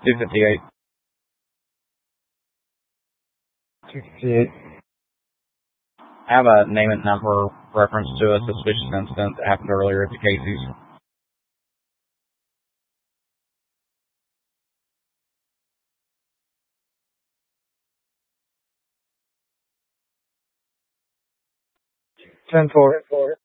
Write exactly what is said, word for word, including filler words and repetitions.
two fifty-eight. two fifty-eight. I have a name and number reference to a suspicious incident that happened earlier at the Casey's. ten four.